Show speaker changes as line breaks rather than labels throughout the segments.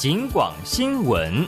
警广新闻。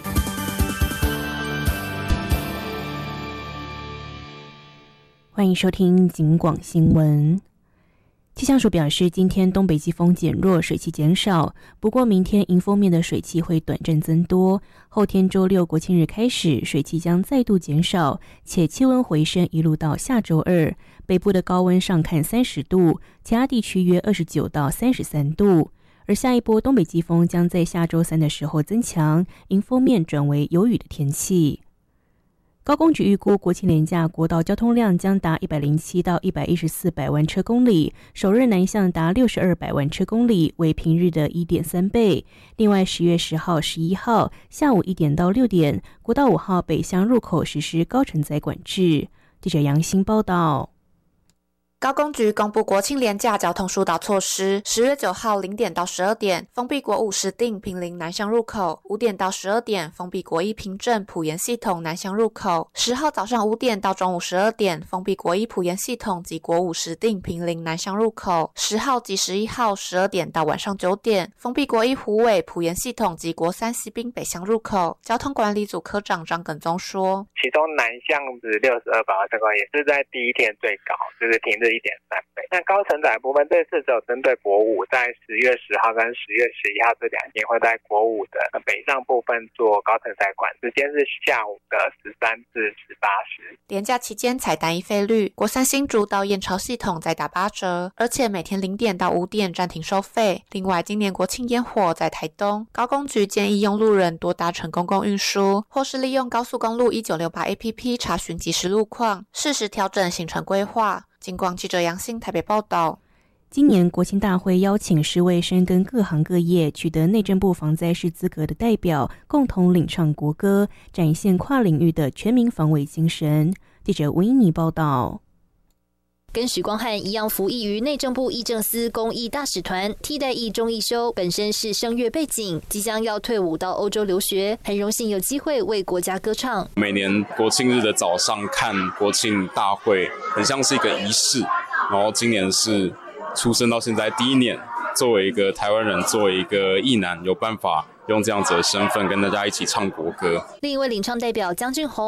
欢迎收听警广新闻。气象署表示，今天东北季风减弱，水汽减少，不过明天迎风面的水汽会短暂增多，后天周六国庆日开始，水汽将再度减少，且气温回升一路到下周二，北部的高温上看30度，其他地区约29到33度。而下一波东北季风将在下周3的时候增强，迎风面转为有雨的天气。高工局预估国庆连假国道交通量将达107到114百万车公里，首日南向达62百万车公里，为平日的 1.3 倍。另外10月10号、11号下午1点到6点，国道5号北向入口实施高承载管制。记者杨欣报道。
高工局公布国庆连假交通疏导措施，10月9号0点到12点封闭国5石碇坪林南向入口，5点到12点封闭国1平镇埔盐系统南向入口，10号早上5点到中午12点封闭国1埔盐系统及国5石碇坪林南向入口，10号及11号12点到晚上9点封闭国1虎尾埔盐系统及国3西滨北向入口。交通管理组科长张耿宗说，
其中南向值62百万车公里也是在第一天最高，就是平日1.3倍。那高承载部分这次只有针对国5，在10月10号跟10月11号这2天会在国5的北上部分做高承载管，时间是下午的13至18时。
连假期间采单一费率，国3新竹到燕巢系统再打8折，而且每天0点到5点暂停收费。另外，今年国庆烟火在台东，高工局建议用路人多搭乘公共运输，或是利用高速公路1968 APP 查询即时路况，适时调整行程规划。警广记者杨欣台北报道。
今年国庆大会邀请10位深耕各行各业、取得内政部防灾士资格的代表，共同领唱国歌，展现跨领域的全民防卫精神。记者吴英妮报道。
跟许光汉一样服役于内政部议政司公益大使团，替代役钟义修本身是声乐背景，即将要退伍到欧洲留学，很荣幸有机会为国家歌唱。
每年国庆日的早上看国庆大会，很像是一个仪式，然后今年是出生到现在第一年，作为一个台湾人，作为一个役男，有办法用这样子的身份跟大家一起唱国歌。
另一位领唱代表江俊宏